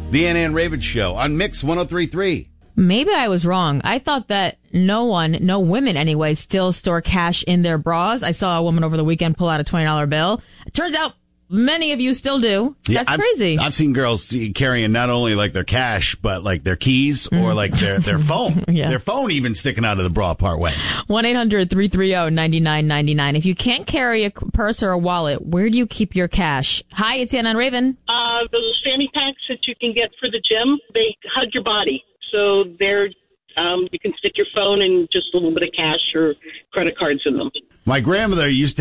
The Ann and Raven Show on Mix 103.3. Maybe I was wrong. I thought that no women anyway, still store cash in their bras. I saw a woman over the weekend pull out a $20 bill. It turns out many of you still do. That's crazy. I've seen girls carrying not only like their cash, but like their keys or like their phone. Yeah. Their phone even sticking out of the bra part way. 1-800-330-9999. If you can't carry a purse or a wallet, where do you keep your cash? Hi, it's Ann and Raven. Those fanny packs that you can get for the gym, they hug your body. So they're, you can stick your phone and just a little bit of cash or credit cards in them. My grandmother used to